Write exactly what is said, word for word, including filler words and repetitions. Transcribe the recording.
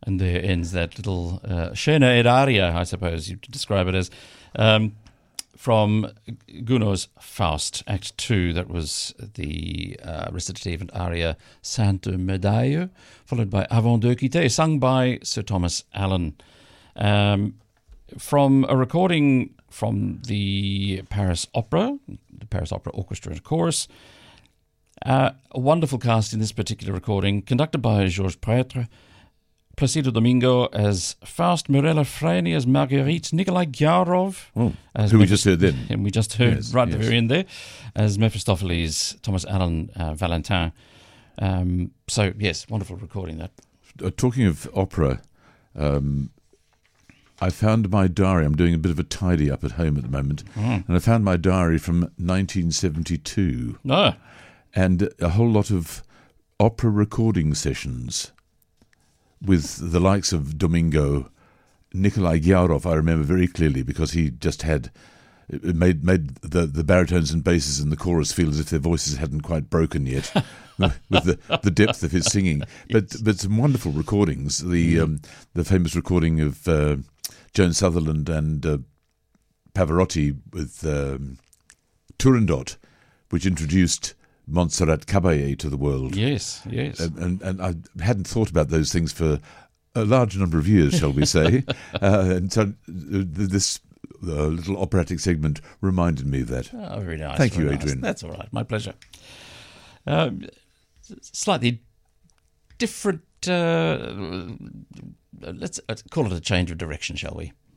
And there ends that little uh, scena ed aria, I suppose you'd describe it as, um, from Gounod's Faust, Act two. That was the uh, recitative and aria Sainte Médaille, followed by Avant de quitter, sung by Sir Thomas Allen. Um, from a recording from the Paris Opera, the Paris Opera Orchestra and Chorus. Uh, a wonderful cast in this particular recording, conducted by Georges Prêtre, Placido Domingo as Faust, Mirella Freni as Marguerite, Nikolai Gyarov, oh, as who we Mephist- just heard then. And we just heard Yes, right at yes. the very end there, as Mephistopheles, Thomas Allen uh, Valentin. Um, so, yes, wonderful recording that. Uh, talking of opera, um, I found my diary. I'm doing a bit of a tidy up at home at the moment, Mm. and I found my diary from nineteen seventy-two, No. and a whole lot of opera recording sessions with the likes of Domingo. Nikolai Gyarov I remember very clearly, because he just had it made made the, the baritones and basses in the chorus feel as if their voices hadn't quite broken yet with the, the depth of his singing. But but some wonderful recordings. The Mm. um, the famous recording of uh, Joan Sutherland and uh, Pavarotti with um, Turandot, which introduced Montserrat Caballé to the world. Yes, yes. And, and, and I hadn't thought about those things for a large number of years, shall we say. uh, and so uh, this uh, little operatic segment reminded me of that. Oh, very nice. Thank very you, nice. Adrian. That's all right. My pleasure. Um, slightly different. Uh, let's uh, call it a change of direction, shall we?